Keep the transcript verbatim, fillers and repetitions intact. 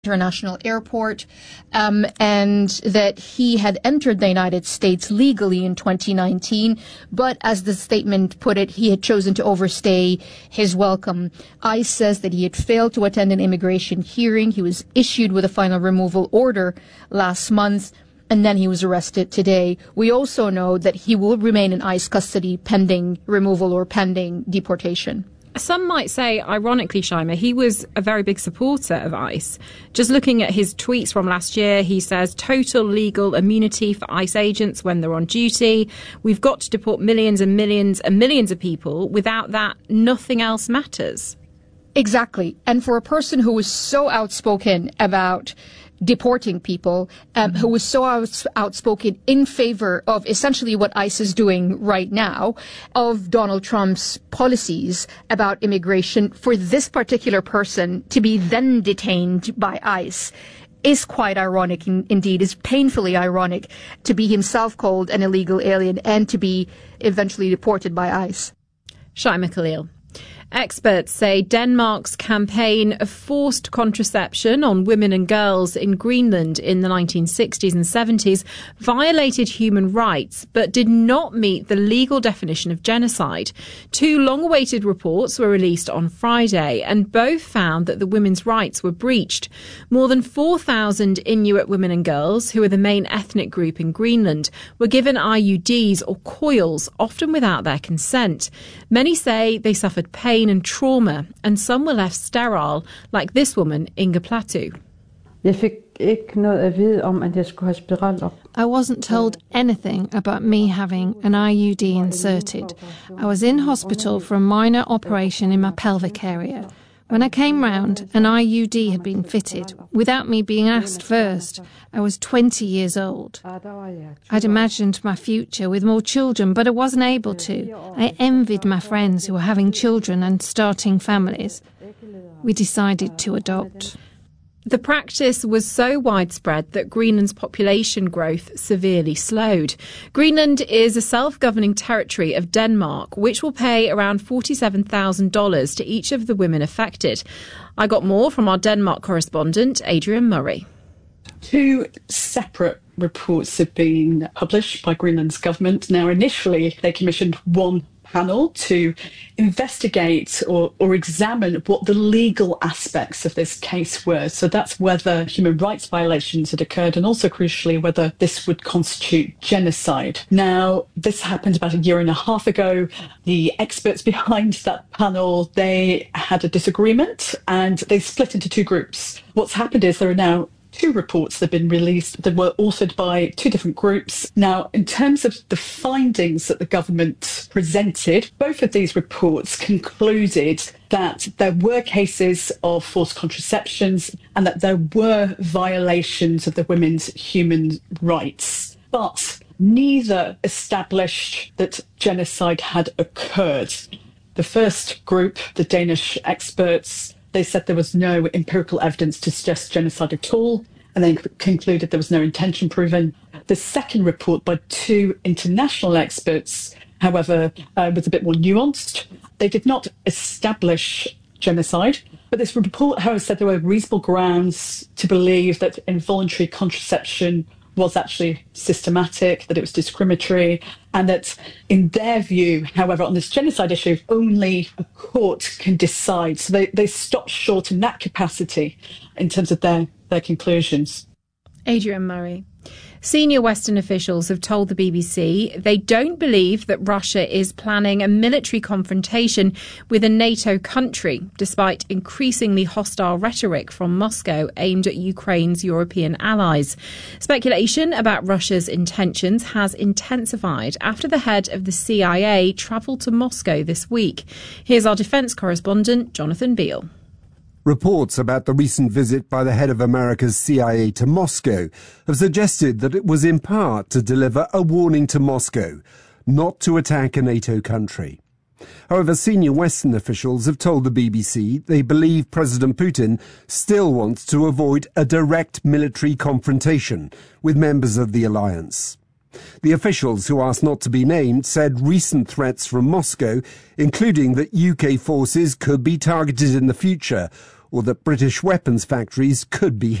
International Airport, um, and that he had entered the United States legally in twenty nineteen, but as the statement put it, he had chosen to overstay his welcome. ICE says that he had failed to attend an immigration hearing. He was issued with a final removal order last month, and then he was arrested today. We also know that he will remain in ICE custody pending removal or pending deportation. Some might say, ironically, Shaima, he was a very big supporter of ICE. Just looking at his tweets from last year, he says total legal immunity for ICE agents when they're on duty. We've got to deport millions and millions and millions of people. Without that, nothing else matters. Exactly. And for a person who was so outspoken about deporting people, um, who was so outs- outspoken in favor of essentially what ICE is doing right now, of Donald Trump's policies about immigration, for this particular person to be then detained by ICE is quite ironic in, indeed, is painfully ironic, to be himself called an illegal alien and to be eventually deported by ICE. Shaima Khalil. Experts say Denmark's campaign of forced contraception on women and girls in Greenland in the nineteen sixties and seventies violated human rights, but did not meet the legal definition of genocide. Two long-awaited reports were released on Friday, and both found that the women's rights were breached. More than four thousand Inuit women and girls, who are the main ethnic group in Greenland, were given I U Ds or coils, often without their consent. Many say they suffered pain and trauma, and some were left sterile, like this woman, Inga Platu. I wasn't told anything about me having an I U D inserted. I was in hospital for a minor operation in my pelvic area. When I came round, an I U D had been fitted, without me being asked first. I was twenty years old. I'd imagined my future with more children, but I wasn't able to. I envied my friends who were having children and starting families. We decided to adopt. The practice was so widespread that Greenland's population growth severely slowed. Greenland is a self-governing territory of Denmark, which will pay around forty-seven thousand dollars to each of the women affected. I got more from our Denmark correspondent, Adrian Murray. Two separate reports have been published by Greenland's government. Now, initially, they commissioned one panel to investigate or, or examine what the legal aspects of this case were. So that's whether human rights violations had occurred, and also crucially whether this would constitute genocide. Now, this happened about a year and a half ago. The experts behind that panel, they had a disagreement and they split into two groups. What's happened is there are now two reports that have been released that were authored by two different groups. Now, in terms of the findings that the government presented, both of these reports concluded that there were cases of forced contraceptions and that there were violations of the women's human rights. But neither established that genocide had occurred. The first group, the Danish experts, they said there was no empirical evidence to suggest genocide at all, and then concluded there was no intention proven. The second report by two international experts, however, uh, was a bit more nuanced. They did not establish genocide, but this report, however, said there were reasonable grounds to believe that involuntary contraception was actually systematic, that it was discriminatory, and that in their view, however, on this genocide issue, only a court can decide. So they, they stopped short in that capacity in terms of their, their conclusions. Adrian Murray. Senior Western officials have told the B B C they don't believe that Russia is planning a military confrontation with a NATO country, despite increasingly hostile rhetoric from Moscow aimed at Ukraine's European allies. Speculation about Russia's intentions has intensified after the head of the C I A travelled to Moscow this week. Here's our defence correspondent, Jonathan Beale. Reports about the recent visit by the head of America's C I A to Moscow have suggested that it was in part to deliver a warning to Moscow not to attack a NATO country. However, senior Western officials have told the B B C they believe President Putin still wants to avoid a direct military confrontation with members of the alliance. The officials, who asked not to be named, said recent threats from Moscow, including that U K forces could be targeted in the future, or that British weapons factories could be